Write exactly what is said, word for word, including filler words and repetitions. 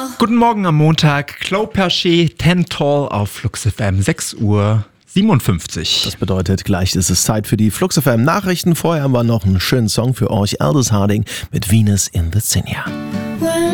Guten Morgen am Montag. Claude Perchet, Ten Tall auf Flux F M, sechs Uhr siebenundfünfzig. Das bedeutet, gleich ist es Zeit für die Flux F M Nachrichten. Vorher haben wir noch einen schönen Song für euch. Aldous Harding mit Venus in the Zinnia.